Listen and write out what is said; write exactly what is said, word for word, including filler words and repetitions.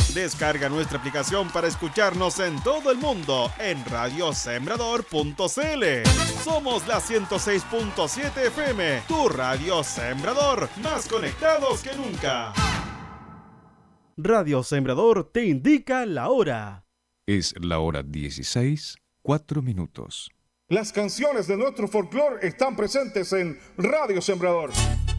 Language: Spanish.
Descarga nuestra aplicación para escucharnos en todo el mundo en radio sembrador punto c l. Somos la ciento seis punto siete F M, tu radio Sembrador, más conectados que nunca. Radio Sembrador te indica la hora. Es la hora dieciséis, cuatro minutos. Las canciones de nuestro folclore están presentes en Radio Sembrador.